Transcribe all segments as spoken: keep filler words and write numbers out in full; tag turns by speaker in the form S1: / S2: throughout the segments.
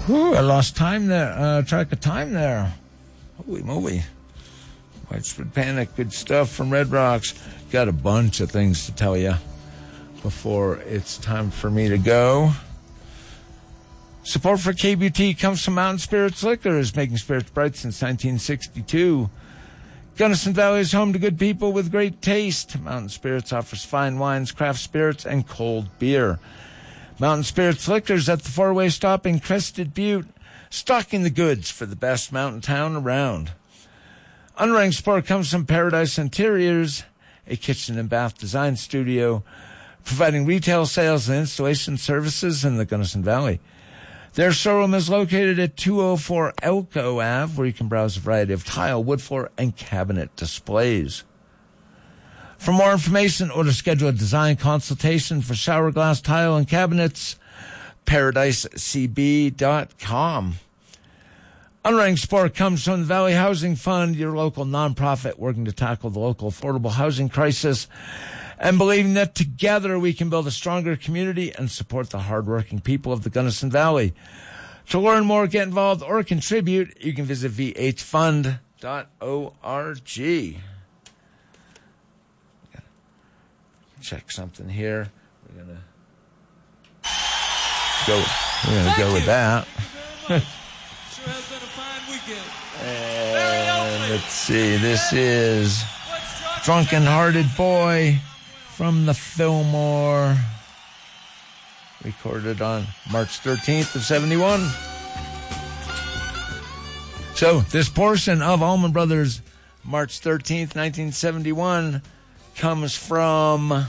S1: Whew, I lost time there, uh, track of time there. Holy moly. Widespread Panic, good stuff from Red Rocks. Got a bunch of things to tell you before it's time for me to go. Support for K B T comes from Mountain Spirits Liquors, making spirits bright since nineteen sixty-two. Gunnison Valley is home to good people with great taste. Mountain Spirits offers fine wines, craft spirits, and cold beer. Mountain Spirits Liquors at the four-way stop in Crested Butte, stocking the goods for the best mountain town around. Unranked support comes from Paradise Interiors, a kitchen and bath design studio, providing retail sales and installation services in the Gunnison Valley. Their showroom is located at two oh four Elko Avenue, where you can browse a variety of tile, wood floor, and cabinet displays. For more information or to schedule a design consultation for shower glass, tile, and cabinets, paradise c b dot com. Unranked support comes from the Valley Housing Fund, your local nonprofit working to tackle the local affordable housing crisis, and believing that together we can build a stronger community and support the hardworking people of the Gunnison Valley. To learn more, get involved, or contribute, you can visit v h fund dot org. Check something here. We're gonna go. We're gonna go with that. And let's see. This is Drunken Hearted Boy from the Fillmore, recorded on March thirteenth of seventy-one. So this portion of Allman Brothers, March thirteenth, nineteen seventy-one, comes from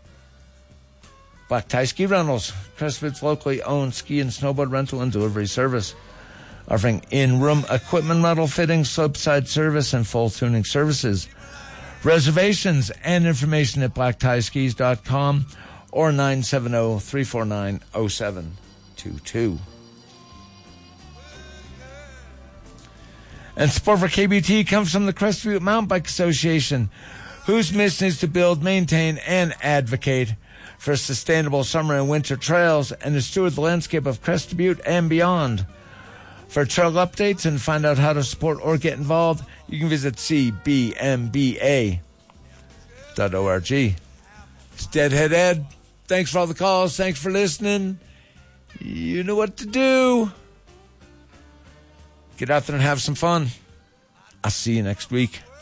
S1: Black Tie Ski Rentals, Crestwood's locally owned ski and snowboard rental and delivery service, offering in-room equipment rental, fitting, slopeside service, and full tuning services. Reservations and information at black tie skis dot com or nine seven zero, three four nine, zero seven two two. And support for K B T comes from the Crested Butte Mountain Bike Association, whose mission is to build, maintain, and advocate for sustainable summer and winter trails and to steward the landscape of Crested Butte and beyond. For trail updates and find out how to support or get involved, you can visit c b m b a dot org. It's Deadhead Ed. Thanks for all the calls. Thanks for listening. You know what to do. Get out there and have some fun. I'll see you next week.